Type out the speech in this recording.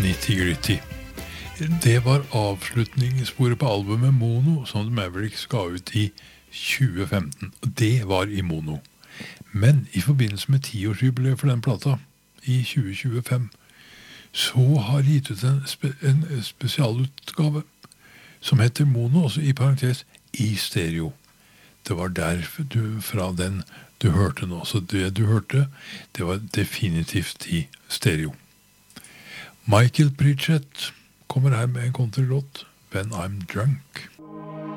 Nitty Gritty. Det var avslutningssporet på albumet Mono, som The Mavericks ga ut i 2015. Det var i mono. Men i forbindelse med 10-årsjubileet for den plata, i 2025, så har de gitt ut en spesialutgave som heter Mono, også i parentes, i stereo. Det var derfor fra den du hørte nå. Så det du hørte, det var definitivt i stereo. Michael Pritchett kommer her med en countrylåt, When I'm Drunk.